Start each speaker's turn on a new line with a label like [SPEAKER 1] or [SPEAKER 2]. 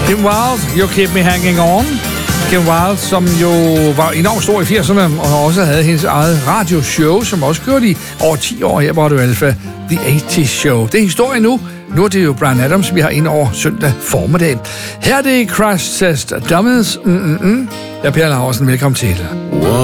[SPEAKER 1] Kim Wilde, You Keep Me Hanging On. Kim Wilde, som jo var enormt stor i 80'erne, og også havde hendes eget radioshow, som også kørte i over 10 år her på Radio Alpha, The 80's Show. Det er historie nu. Nu er det jo Bryan Adams, vi har ind over søndag formiddag. Her er det Crash Test Dummies. Jeg er Per Laursen. Velkommen til.